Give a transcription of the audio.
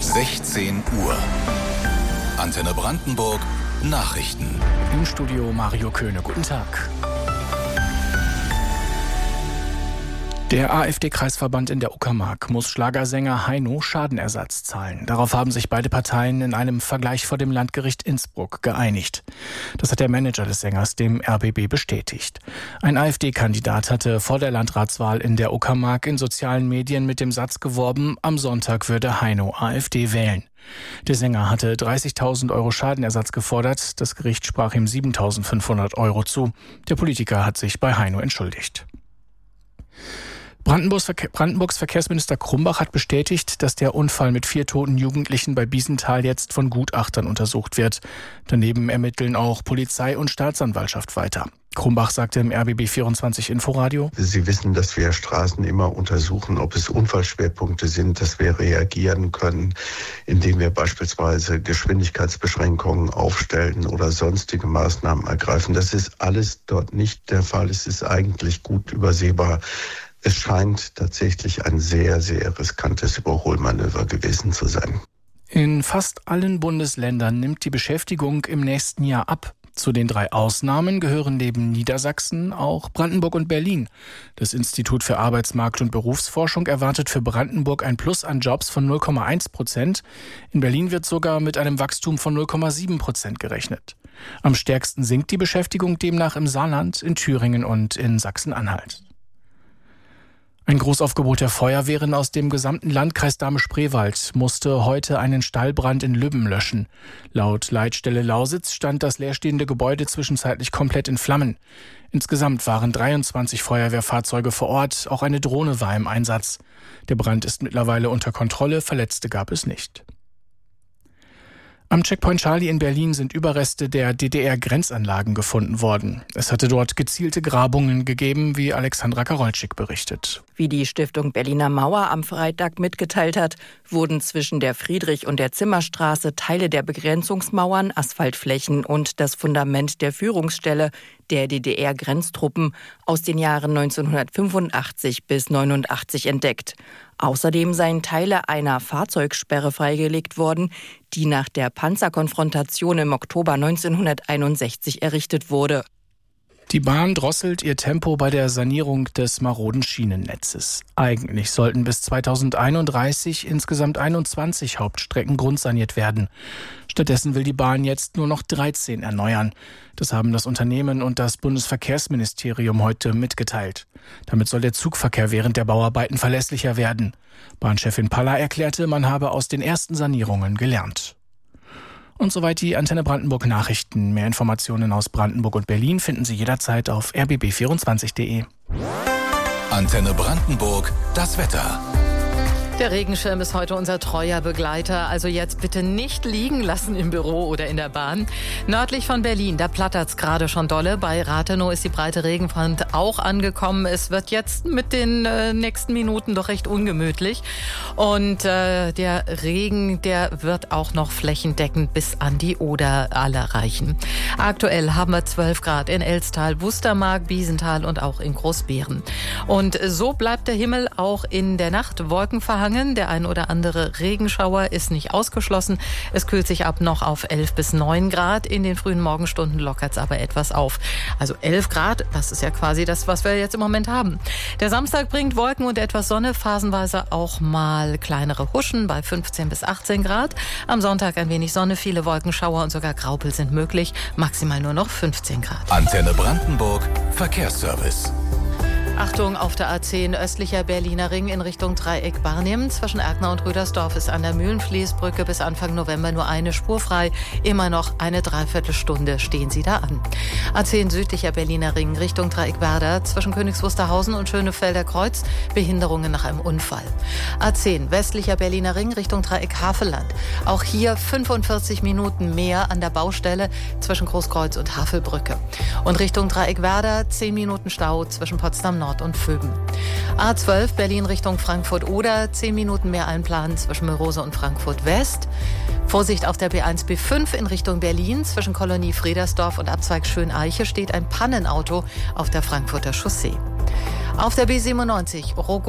16 Uhr. Antenne Brandenburg Nachrichten. Im Studio Mario Köhne. Guten Tag. Der AfD-Kreisverband in der Uckermark muss Schlagersänger Heino Schadenersatz zahlen. Darauf haben sich beide Parteien in einem Vergleich vor dem Landgericht Innsbruck geeinigt. Das hat der Manager des Sängers dem RBB bestätigt. Ein AfD-Kandidat hatte vor der Landratswahl in der Uckermark in sozialen Medien mit dem Satz geworben, am Sonntag würde Heino AfD wählen. Der Sänger hatte 30.000 Euro Schadenersatz gefordert. Das Gericht sprach ihm 7.500 Euro zu. Der Politiker hat sich bei Heino entschuldigt. Brandenburgs Verkehrsminister Krumbach hat bestätigt, dass der Unfall mit 4 toten Jugendlichen bei Biesenthal jetzt von Gutachtern untersucht wird. Daneben ermitteln auch Polizei und Staatsanwaltschaft weiter. Krumbach sagte im RBB 24 Inforadio: Sie wissen, dass wir Straßen immer untersuchen, ob es Unfallschwerpunkte sind, dass wir reagieren können, indem wir beispielsweise Geschwindigkeitsbeschränkungen aufstellen oder sonstige Maßnahmen ergreifen. Das ist alles dort nicht der Fall. Es ist eigentlich gut übersehbar. Es scheint tatsächlich ein sehr, sehr riskantes Überholmanöver gewesen zu sein. In fast allen Bundesländern nimmt die Beschäftigung im nächsten Jahr ab. Zu den 3 Ausnahmen gehören neben Niedersachsen auch Brandenburg und Berlin. Das Institut für Arbeitsmarkt- und Berufsforschung erwartet für Brandenburg ein Plus an Jobs von 0,1%. In Berlin wird sogar mit einem Wachstum von 0,7% gerechnet. Am stärksten sinkt die Beschäftigung demnach im Saarland, in Thüringen und in Sachsen-Anhalt. Ein Großaufgebot der Feuerwehren aus dem gesamten Landkreis Dahme-Spreewald musste heute einen Stallbrand in Lübben löschen. Laut Leitstelle Lausitz stand das leerstehende Gebäude zwischenzeitlich komplett in Flammen. Insgesamt waren 23 Feuerwehrfahrzeuge vor Ort, auch eine Drohne war im Einsatz. Der Brand ist mittlerweile unter Kontrolle, Verletzte gab es nicht. Am Checkpoint Charlie in Berlin sind Überreste der DDR-Grenzanlagen gefunden worden. Es hatte dort gezielte Grabungen gegeben, wie Alexandra Karolczyk berichtet. Wie die Stiftung Berliner Mauer am Freitag mitgeteilt hat, wurden zwischen der Friedrich- und der Zimmerstraße Teile der Begrenzungsmauern, Asphaltflächen und das Fundament der Führungsstelle der DDR-Grenztruppen aus den Jahren 1985 bis 1989 entdeckt. Außerdem seien Teile einer Fahrzeugsperre freigelegt worden, die nach der Panzerkonfrontation im Oktober 1961 errichtet wurde. Die Bahn drosselt ihr Tempo bei der Sanierung des maroden Schienennetzes. Eigentlich sollten bis 2031 insgesamt 21 Hauptstrecken grundsaniert werden. Stattdessen will die Bahn jetzt nur noch 13 erneuern. Das haben das Unternehmen und das Bundesverkehrsministerium heute mitgeteilt. Damit soll der Zugverkehr während der Bauarbeiten verlässlicher werden. Bahnchefin Palla erklärte, man habe aus den ersten Sanierungen gelernt. Und soweit die Antenne Brandenburg Nachrichten. Mehr Informationen aus Brandenburg und Berlin finden Sie jederzeit auf rbb24.de. Antenne Brandenburg, das Wetter. Der Regenschirm ist heute unser treuer Begleiter, also jetzt bitte nicht liegen lassen im Büro oder in der Bahn. Nördlich von Berlin, da plattert's gerade schon dolle. Bei Rathenow ist die breite Regenfront auch angekommen. Es wird jetzt mit den nächsten Minuten doch recht ungemütlich. Und der Regen, der wird auch noch flächendeckend bis an die Oder alle reichen. Aktuell haben wir 12 Grad in Elstal, Wustermark, Biesenthal und auch in Großbeeren. Und so bleibt der Himmel auch in der Nacht wolkenverhangen. Der ein oder andere Regenschauer ist nicht ausgeschlossen. Es kühlt sich ab noch auf 11 bis 9 Grad. In den frühen Morgenstunden lockert es aber etwas auf. Also 11 Grad, das ist ja quasi das, was wir jetzt im Moment haben. Der Samstag bringt Wolken und etwas Sonne, phasenweise auch mal kleinere Huschen bei 15 bis 18 Grad. Am Sonntag ein wenig Sonne, viele Wolkenschauer und sogar Graupel sind möglich. Maximal nur noch 15 Grad. Antenne Brandenburg, Verkehrsservice. Achtung, auf der A10 östlicher Berliner Ring in Richtung Dreieck Barnim. Zwischen Erkner und Rüdersdorf ist an der Mühlenfließbrücke bis Anfang November nur eine Spur frei. Immer noch eine Dreiviertelstunde stehen Sie da an. A10 südlicher Berliner Ring Richtung Dreieck Werder. Zwischen Königs Wusterhausen und Schönefelder Kreuz Behinderungen nach einem Unfall. A10 westlicher Berliner Ring Richtung Dreieck Havelland. Auch hier 45 Minuten mehr an der Baustelle zwischen Großkreuz und Havelbrücke. Und Richtung Dreieck Werder 10 Minuten Stau zwischen Potsdam Nord und Vöben. A12 Berlin Richtung Frankfurt-Oder, 10 Minuten mehr einplanen zwischen Mörose und Frankfurt-West. Vorsicht auf der B1, B5 in Richtung Berlin. Zwischen Kolonie Fredersdorf und Abzweig Schöneiche steht ein Pannenauto auf der Frankfurter Chaussee. Auf der B97